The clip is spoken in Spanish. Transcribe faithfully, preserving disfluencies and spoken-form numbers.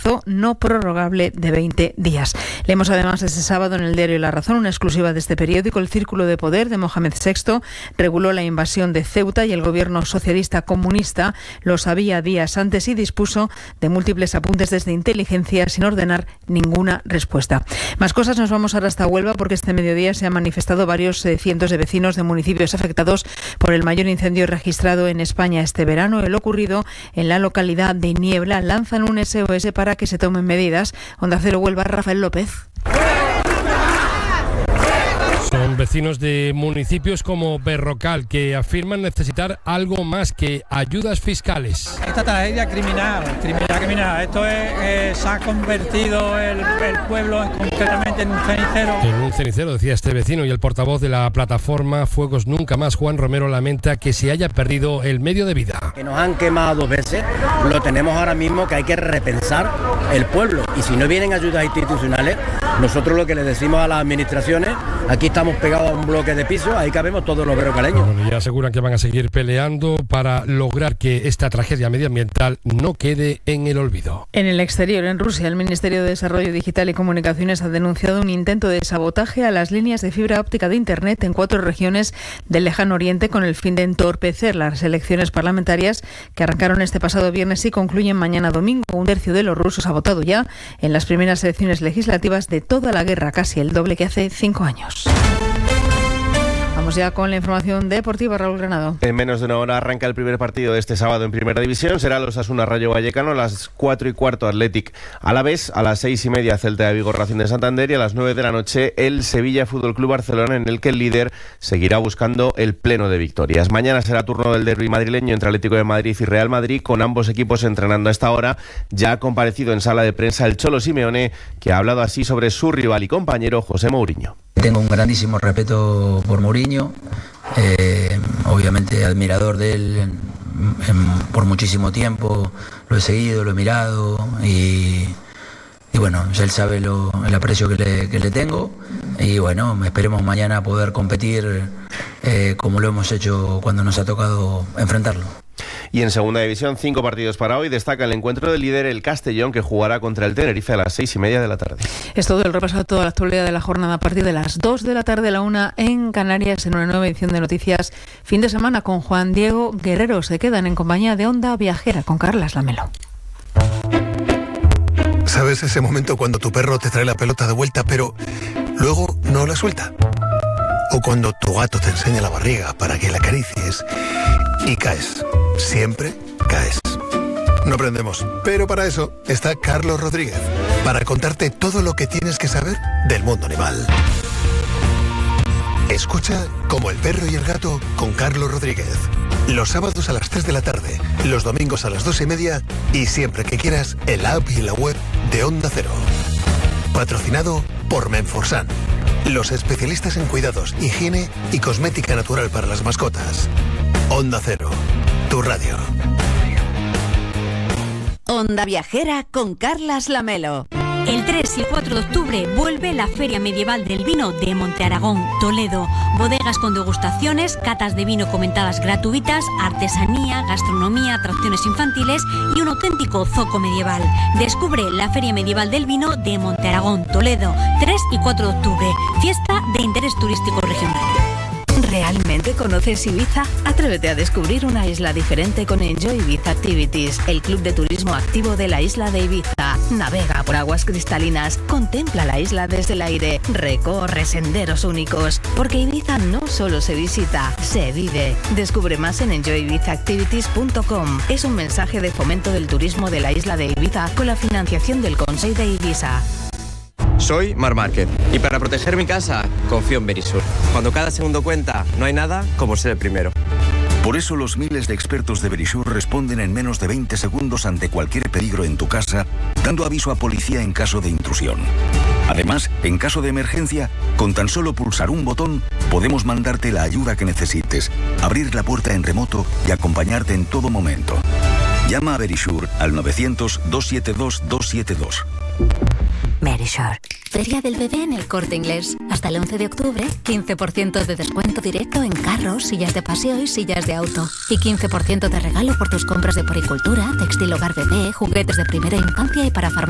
plazo no prorrogable de veinte días. Leemos además este sábado en el diario La Razón, una exclusiva de este periódico: el círculo de poder de Mohamed sexto reguló la invasión de Ceuta y el gobierno socialista comunista lo sabía días antes y dispuso de múltiples apuntes desde inteligencia sin ordenar ninguna respuesta. Más cosas, nos vamos ahora hasta Huelva porque este mediodía se han manifestado varios eh, cientos de vecinos de municipios afectados por el mayor incendio registrado en España este verano. El ocurrido en la localidad de Niebla. Lanzan un S O S para que se tomen medidas. Onda Cero Huelva, Rafael López. Son vecinos de municipios como Berrocal que afirman necesitar algo más que ayudas fiscales. Esta tragedia criminal, criminal, criminal. Esto es, eh, se ha convertido el, el pueblo concretamente en un cenicero. En un cenicero, decía este vecino, y el portavoz de la plataforma Fuegos Nunca Más, Juan Romero, lamenta que se haya perdido el medio de vida. Que nos han quemado dos veces, lo tenemos ahora mismo que hay que repensar el pueblo. Y si no vienen ayudas institucionales, nosotros lo que le decimos a las administraciones, aquí estamos pegados a un bloque de piso, ahí cabemos todos los berrocaleños. Bueno, y aseguran que van a seguir peleando para lograr que esta tragedia medioambiental no quede en el olvido. En el exterior, en Rusia, el Ministerio de Desarrollo Digital y Comunicaciones ha denunciado un intento de sabotaje a las líneas de fibra óptica de Internet en cuatro regiones del Lejano Oriente con el fin de entorpecer las elecciones parlamentarias que arrancaron este pasado viernes y concluyen mañana domingo. Un tercio de los rusos ha votado ya en las primeras elecciones legislativas de toda la guerra, casi el doble que hace cinco años. Vamos ya con la información deportiva, Raúl Granado. En menos de una hora arranca el primer partido de este sábado en Primera División. Será los Osasuna Rayo Vallecano, a las cuatro y cuarto Athletic Alavés, a las seis y media Celta de Vigo Racing de Santander y a las nueve de la noche el Sevilla Fútbol Club Barcelona, en el que el líder seguirá buscando el pleno de victorias. Mañana será turno del derbi madrileño entre Atlético de Madrid y Real Madrid, con ambos equipos entrenando a esta hora. Ya ha comparecido en sala de prensa el Cholo Simeone, que ha hablado así sobre su rival y compañero José Mourinho. Tengo un grandísimo respeto por Mourinho, eh, obviamente admirador de él en, en, por muchísimo tiempo, lo he seguido, lo he mirado y, y bueno, él sabe lo, el aprecio que le, que le tengo y bueno, esperemos mañana poder competir eh, como lo hemos hecho cuando nos ha tocado enfrentarlo. Y en segunda división, cinco partidos para hoy. Destaca el encuentro del líder, el Castellón, que jugará contra el Tenerife a las seis y media de la tarde. Es todo el repaso de toda la actualidad de la jornada a partir de las dos de la tarde, la una en Canarias, en una nueva edición de Noticias Fin de Semana con Juan Diego Guerrero. Se quedan en compañía de Onda Viajera con Carlas Lamelo. ¿Sabes ese momento cuando tu perro te trae la pelota de vuelta, pero luego no la suelta? O cuando tu gato te enseña la barriga para que la acaricies y caes. Siempre caes. No aprendemos, pero para eso está Carlos Rodríguez, para contarte todo lo que tienes que saber del mundo animal. Escucha Como el perro y el gato con Carlos Rodríguez. Los sábados a las tres de la tarde, los domingos a las dos y media y siempre que quieras en la app y en la web de Onda Cero. Patrocinado por Menforsan, los especialistas en cuidados, higiene y cosmética natural para las mascotas. Onda Cero, tu radio. Onda Viajera con Carlas Lamelo. El tres y el cuatro de octubre vuelve la Feria Medieval del Vino de Monte Aragón, Toledo. Bodegas con degustaciones, catas de vino comentadas gratuitas, artesanía, gastronomía, atracciones infantiles y un auténtico zoco medieval. Descubre la Feria Medieval del Vino de Monte Aragón, Toledo, tres y cuatro de octubre. Fiesta de interés turístico regional. ¿Realmente conoces Ibiza? Atrévete a descubrir una isla diferente con Enjoy Ibiza Activities, el club de turismo activo de la isla de Ibiza. Navega por aguas cristalinas, contempla la isla desde el aire, recorre senderos únicos, porque Ibiza no solo se visita, se vive. Descubre más en enjoy ibiza activities punto com. Es un mensaje de fomento del turismo de la isla de Ibiza con la financiación del Consell de Ibiza. Soy Mar Márquez y para proteger mi casa confío en Verisur. Cuando cada segundo cuenta, no hay nada como ser el primero. Por eso los miles de expertos de Verisur responden en menos de veinte segundos ante cualquier peligro en tu casa, dando aviso a policía en caso de intrusión. Además, en caso de emergencia, con tan solo pulsar un botón, podemos mandarte la ayuda que necesites, abrir la puerta en remoto y acompañarte en todo momento. Llama a Verisur al novecientos, doscientos setenta y dos, doscientos setenta y dos. Verisur. Feria del Bebé en El Corte Inglés. Hasta el once de octubre, quince por ciento de descuento directo en carros, sillas de paseo y sillas de auto. Y quince por ciento de regalo por tus compras de poricultura, textil hogar bebé, juguetes de primera infancia y para farmacia.